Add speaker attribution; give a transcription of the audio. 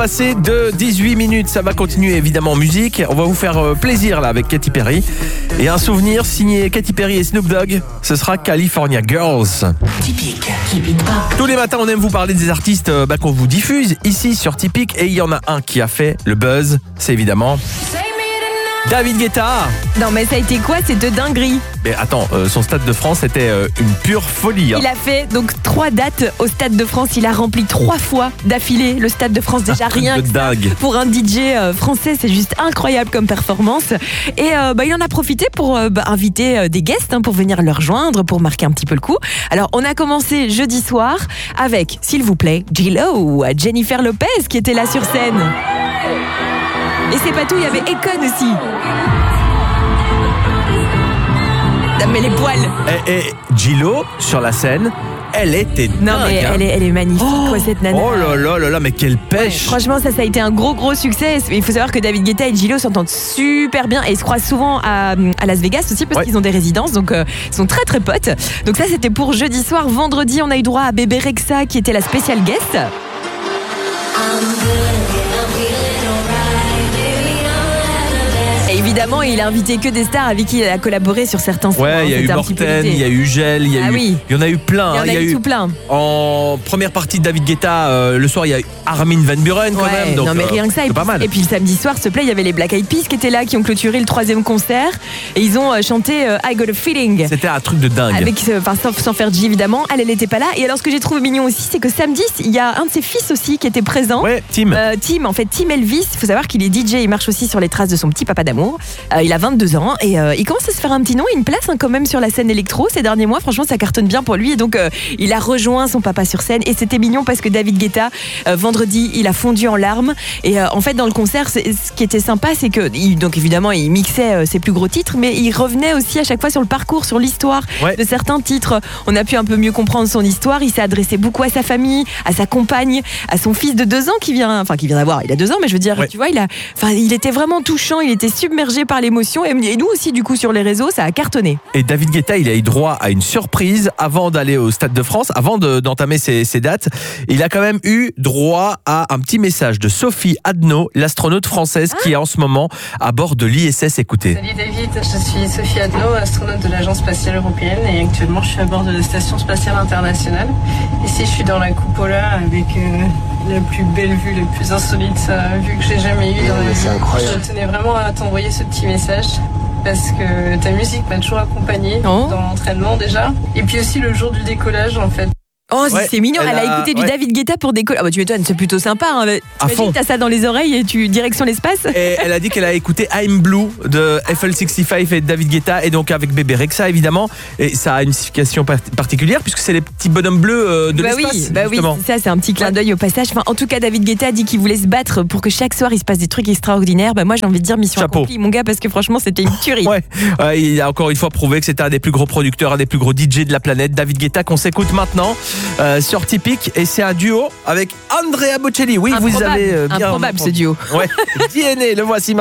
Speaker 1: passé de 18 minutes. Ça va continuer évidemment en musique. On va vous faire plaisir là avec Katy Perry. Et un souvenir signé Katy Perry et Snoop Dogg, ce sera California Girls.
Speaker 2: Typique, keep it up.
Speaker 1: Tous les matins, on aime vous parler des artistes qu'on vous diffuse ici sur Typique. Et il y en a un qui a fait le buzz, c'est évidemment David Guetta.
Speaker 3: Non mais ça a été quoi? C'est de dinguerie.
Speaker 1: Mais attends, son Stade de France était une pure folie. Hein.
Speaker 3: Il a fait donc 3 dates au Stade de France. Il a rempli 3 fois d'affilée le Stade de France. Déjà rien que ça, pour un DJ français, c'est juste incroyable comme performance. Et il en a profité pour inviter des guests pour venir le rejoindre, pour marquer un petit peu le coup. Alors on a commencé jeudi soir avec, s'il vous plaît, J-Lo, Jennifer Lopez qui était là sur scène. Et c'est pas tout, il y avait Akon aussi. Non mais les poils.
Speaker 1: Et J-Lo sur la scène, elle était dingue.
Speaker 3: Non mais elle est magnifique quoi, cette nana.
Speaker 1: Oh là là, mais quelle pêche.
Speaker 3: Ouais, franchement ça a été un gros succès. Il faut savoir que David Guetta et J-Lo s'entendent super bien et ils se croisent souvent à Las Vegas aussi parce qu'ils ont des résidences, donc ils sont très potes. Donc ça c'était pour jeudi soir. Vendredi on a eu droit à Bébé Rexha qui était la spéciale guest. Et évidemment, il a invité que des stars avec qui il a collaboré sur certains sons.
Speaker 1: Ouais, il y a eu Morten, il y a eu Gel, il y en a eu plein.
Speaker 3: Il y en a eu tout plein.
Speaker 1: En première partie de David Guetta, le soir, il y a eu Armin van Buuren quand même. Donc,
Speaker 3: non mais rien que ça.
Speaker 1: c'est pas mal.
Speaker 3: Et puis le samedi soir, s'il te plaît, il y avait les Black Eyed Peas qui étaient là, qui ont clôturé le 3e concert. Et ils ont chanté I Got a Feeling.
Speaker 1: C'était un truc de dingue.
Speaker 3: Sans faire J évidemment. Elle n'était pas là. Et alors ce que j'ai trouvé mignon aussi, c'est que samedi, il y a un de ses fils aussi qui était présent.
Speaker 1: Ouais, Tim.
Speaker 3: Tim Elvis. Il faut savoir qu'il est DJ. Il marche aussi sur les traces de son petit papa d'amour. Il a 22 ans et il commence à se faire un petit nom et une place quand même sur la scène électro ces derniers mois. Franchement, ça cartonne bien pour lui et donc il a rejoint son papa sur scène et c'était mignon parce que David Guetta, vendredi, il a fondu en larmes et en fait dans le concert, ce qui était sympa, c'est que donc évidemment il mixait ses plus gros titres, mais il revenait aussi à chaque fois sur le parcours, sur l'histoire de certains titres. On a pu un peu mieux comprendre son histoire. Il s'est adressé beaucoup à sa famille, à sa compagne, à son fils de 2 ans qui vient d'avoir. Il a 2 ans, mais je veux dire, tu vois, il était vraiment touchant. Il était submergé par l'émotion. Et nous aussi, du coup, sur les réseaux, ça a cartonné.
Speaker 1: Et David Guetta, il a eu droit à une surprise avant d'aller au Stade de France, avant d'entamer ses dates. Il a quand même eu droit à un petit message de Sophie Adno, l'astronaute française qui est en ce moment à bord de l'ISS. Écoutez.
Speaker 4: Salut David, je suis Sophie Adno, astronaute de l'Agence spatiale européenne et actuellement je suis à bord de la Station spatiale internationale. Ici, je suis dans la cupola avec la plus belle vue, la plus insolite vue que j'ai jamais eue dans ma vie. C'est incroyable. Je tenais vraiment à t'envoyer ce petit message parce que ta musique m'a toujours accompagnée dans l'entraînement déjà. Et puis aussi le jour du décollage en fait.
Speaker 3: Oh, c'est mignon, elle a écouté du David Guetta pour décoller. Ah bah tu m'étonnes, c'est plutôt sympa. Hein. T'imagines, t'as ça dans les oreilles et tu direction l'espace.
Speaker 1: Et elle a dit qu'elle a écouté I'm Blue de FL65 et David Guetta et donc avec Bébé Rexha évidemment. Et ça a une signification particulière puisque c'est les petits bonhommes bleus de l'espace.
Speaker 3: Oui, c'est ça, c'est un petit clin d'œil au passage. Enfin, en tout cas, David Guetta a dit qu'il voulait se battre pour que chaque soir il se passe des trucs extraordinaires. Bah moi j'ai envie de dire mission accomplie mon gars parce que franchement c'était une tuerie.
Speaker 1: Il a encore une fois prouvé que c'était un des plus gros producteurs, un des plus gros DJ de la planète. David Guetta qu'on s'écoute maintenant sur Typique et c'est un duo avec Andrea Bocelli. Oui, vous avez bien
Speaker 3: improbable ce duo.
Speaker 1: DNA, le voici maintenant.